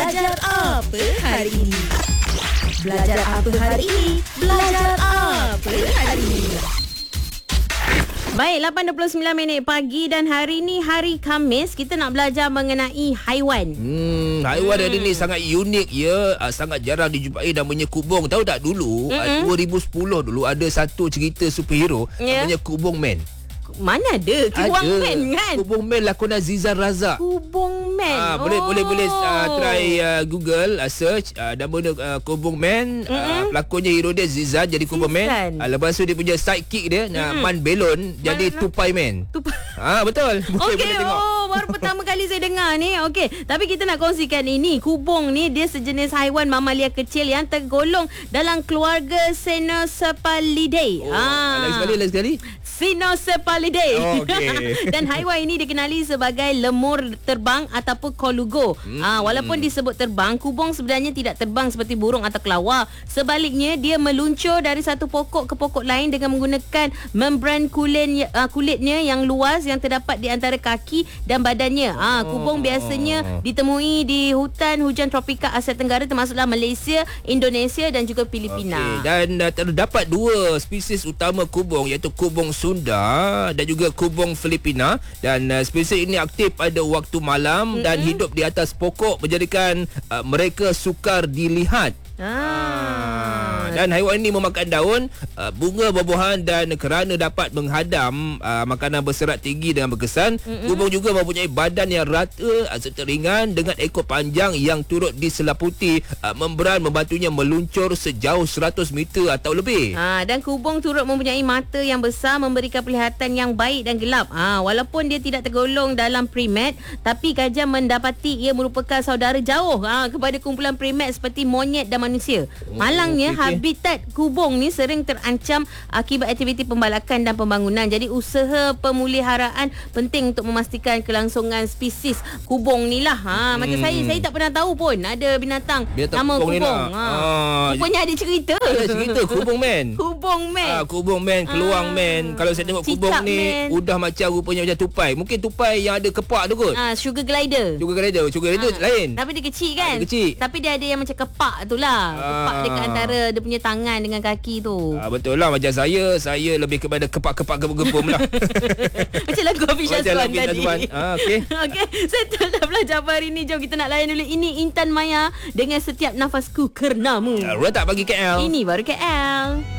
Belajar apa hari ini? Belajar apa hari ini? Belajar apa hari ini? Baik, 8.29 minit pagi dan hari ni hari Khamis. Kita nak belajar mengenai haiwan. Haiwan hari ni sangat unik ya, sangat jarang dijumpai namanya kubung. Tahu tak dulu 2010 dulu ada satu cerita superhero namanya Kubung Man. Mana ada? Kubung Man kan? Kubung Man lakonan Zizan Razak. Kubung Man. Boleh try Google search nama Kubung Man. Pelakonnya hero dia Zizan jadi Kubung Man. Lepas tu dia punya sidekick dia Man Belon jadi Tupai Man. Betul. Boleh tengok. Baru pertama kali saya dengar ni. Okey, tapi kita nak kongsikan ini. Kubung ni dia sejenis haiwan mamalia kecil yang tergolong dalam keluarga Cynocephalidae. Lagi sekali. Cynocephalidae. Okay. Dan haiwan ini dikenali sebagai lemur terbang ataupun kolugo. Walaupun disebut terbang, kubung sebenarnya tidak terbang seperti burung atau kelawar. Sebaliknya, dia meluncur dari satu pokok ke pokok lain dengan menggunakan membran kulitnya yang luas yang terdapat di antara kaki dan badannya. Kubung biasanya ditemui di hutan hujan tropika Asia Tenggara termasuklah Malaysia, Indonesia dan juga Filipina. Dan terdapat dua spesies utama kubung iaitu kubung Sunda dan juga kubung Filipina, dan spesies ini aktif pada waktu malam dan hidup di atas pokok menjadikan mereka sukar dilihat. Dan haiwan ini memakan daun, bunga, buah-buahan dan kerana dapat menghadam makanan berserat tinggi dengan berkesan, kubung juga mempunyai badan yang rata serta ringan dengan ekor panjang yang turut diselaputi membran membantunya meluncur sejauh 100 meter atau lebih. Dan kubung turut mempunyai mata yang besar memberikan penglihatan yang baik dan gelap. Walaupun dia tidak tergolong dalam primat, tapi kajian mendapati ia merupakan saudara jauh kepada kumpulan primat seperti monyet dan manusia. Malangnya habitat kubung ni sering terancam akibat aktiviti pembalakan dan pembangunan. Jadi usaha pemeliharaan penting untuk memastikan kelangsungan spesies kubung ni lah. Macam saya tak pernah tahu pun ada binatang nama kubung. Rupanya ada cerita. Ada cerita Kubung Man. Kubung Man. Kubung Man, Keluang Man. Kalau saya tengok kubung Cicak ni Man. udah macam rupanya macam tupai. Mungkin tupai yang ada kepak tu kot. Sugar glider. Sugar glider lain. Tapi dia kecil kan? Dia kecil. Tapi dia ada yang macam kepak tu lah. Kepak dekat antara dia punya tangan dengan kaki tu. Betul lah, macam saya lebih kepada kepak-kepak gepum lah. Macam lagu Hafiz Syazwan tadi. Okey. Okey, settle dah belajar apa hari ni. Jom kita nak layan dulu. Ini Intan Maya dengan Setiap Nafasku Karenamu. Rotak pagi KL. Ini baru KL.